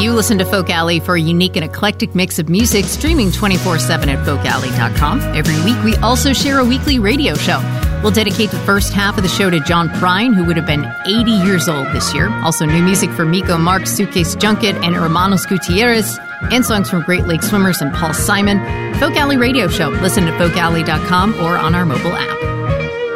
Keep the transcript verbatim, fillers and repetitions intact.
you listen to Folk Alley for a unique and eclectic mix of music, streaming twenty-four seven at folk alley dot com. Every week, we also share a weekly radio show. We'll dedicate the first half of the show to John Prine, who would have been eighty years old this year. Also, new music from Miko Marks, Suitcase Junket, and Hermanos Gutierrez, and songs from Great Lake Swimmers and Paul Simon. Folk Alley Radio Show. Listen to folk alley dot com or on our mobile app.